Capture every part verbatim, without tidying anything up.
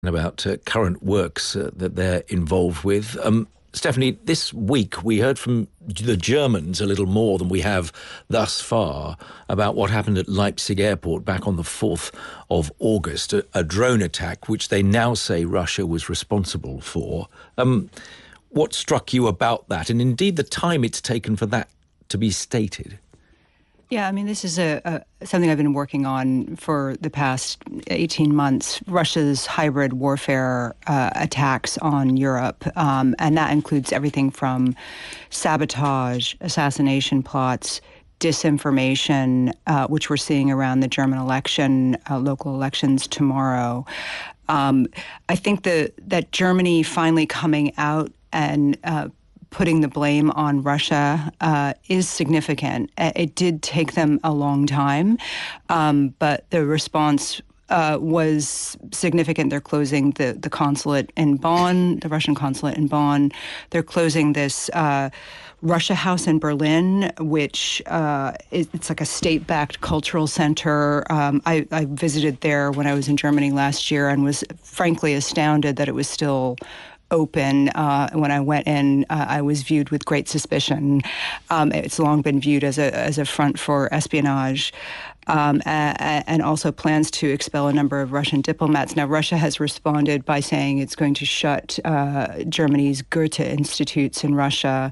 about uh, current works uh, that they're involved with. Um, Stephanie, this week we heard from the Germans a little more than we have thus far about what happened at Leipzig airport back on the fourth of August, a, a drone attack which they now say Russia was responsible for. Um, what struck you about that, and indeed the time it's taken for that to be stated? Yeah, I mean, this is a, a something I've been working on for the past eighteen months, Russia's hybrid warfare uh, attacks on Europe. Um, and that includes everything from sabotage, assassination plots, disinformation, uh, which we're seeing around the German election, uh, local elections tomorrow. Um, I think the, that Germany finally coming out and uh, putting the blame on Russia uh, is significant. It did take them a long time, um, but the response uh, was significant. They're closing the, the consulate in Bonn, the Russian consulate in Bonn. They're closing this uh, Russia House in Berlin, which uh, is, it's like a state-backed cultural center. Um, I, I visited there when I was in Germany last year and was frankly astounded that it was still open. Uh, when I went in, uh, I was viewed with great suspicion. Um, it's long been viewed as a as a front for espionage, um, a, and also plans to expel a number of Russian diplomats. Now, Russia has responded by saying it's going to shut uh, Germany's Goethe institutes in Russia.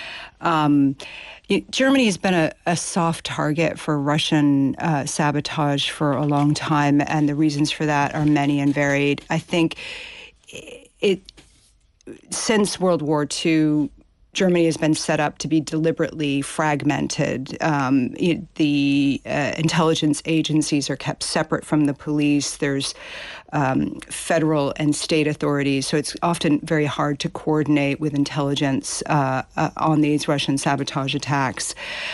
Um, Germany has been a, a soft target for Russian uh, sabotage for a long time, and the reasons for that are many and varied. I think it. Since World War Two, Germany has been set up to be deliberately fragmented. Um, it, the uh, intelligence agencies are kept separate from the police. There's um, federal and state authorities, so it's often very hard to coordinate with intelligence uh, uh, on these Russian sabotage attacks.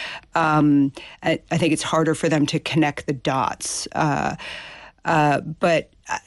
Um, I, I think it's harder for them to connect the dots. Uh, uh, but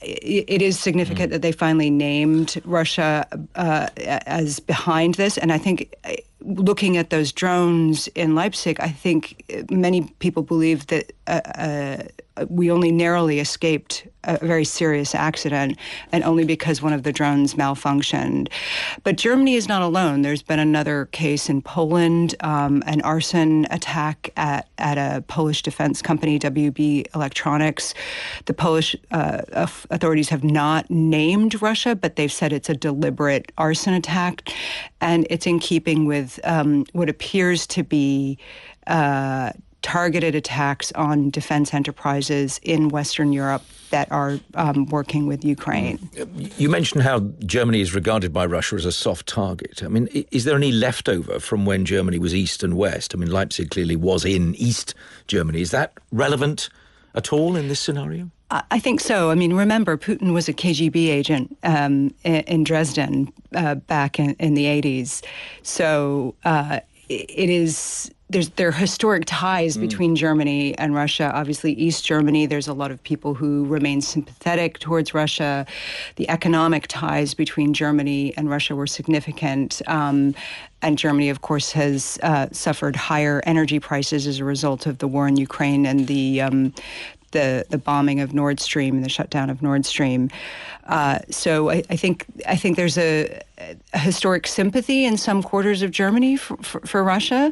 it is significant mm. that they finally named Russia uh, as behind this. And I think looking at those drones in Leipzig, I think many people believe that uh, uh, we only narrowly escaped a very serious accident, and only because one of the drones malfunctioned. But Germany is not alone. There's been another case in Poland, um, an arson attack at, at a Polish defense company, W B Electronics. The Polish uh, authorities have not named Russia, but they've said it's a deliberate arson attack, and it's in keeping with um, what appears to be uh, targeted attacks on defense enterprises in Western Europe that are um, working with Ukraine. You mentioned how Germany is regarded by Russia as a soft target. I mean, is there any leftover from when Germany was East and West? I mean, Leipzig clearly was in East Germany. Is that relevant at all in this scenario? I think so. I mean, remember, Putin was a K G B agent um, in, in Dresden uh, back in, in the eighties. So uh, it is... There's there are historic ties mm. between Germany and Russia. Obviously, East Germany, there's a lot of people who remain sympathetic towards Russia. The economic ties between Germany and Russia were significant. Um, and Germany, of course, has uh, suffered higher energy prices as a result of the war in Ukraine and the um, the the bombing of Nord Stream and the shutdown of Nord Stream. Uh, so I, I think I think there's a, a historic sympathy in some quarters of Germany for, for, for Russia.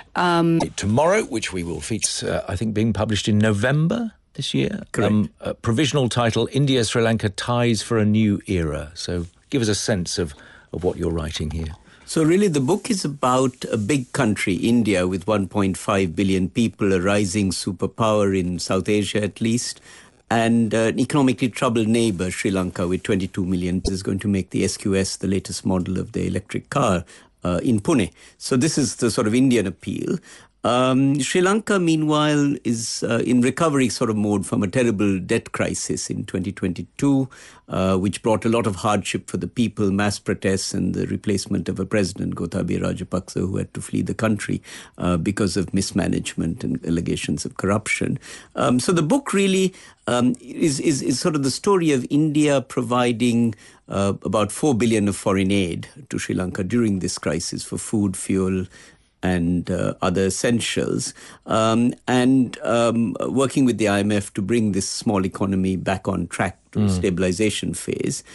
Um, Tomorrow, which we will feature, uh, I think, being published in November this year. Correct. Um, a provisional title, India, Sri Lanka, Ties for a New Era. So give us a sense of, of what you're writing here. So really the book is about a big country, India, with one point five billion people, a rising superpower in South Asia at least, and uh, an economically troubled neighbor, Sri Lanka, with twenty-two million. This is going to make the S Q S the latest model of the electric car uh, in Pune. So this is the sort of Indian appeal. Um, Sri Lanka, meanwhile, is uh, in recovery sort of mode from a terrible debt crisis in twenty twenty-two, uh, which brought a lot of hardship for the people, mass protests, and the replacement of a president, Gotabaya Rajapaksa, who had to flee the country uh, because of mismanagement and allegations of corruption. Um, so the book really um, is, is, is sort of the story of India providing uh, about four billion dollars of foreign aid to Sri Lanka during this crisis for food, fuel, and uh, other essentials, um, and um, working with the I M F to bring this small economy back on track to mm. stabilization phase.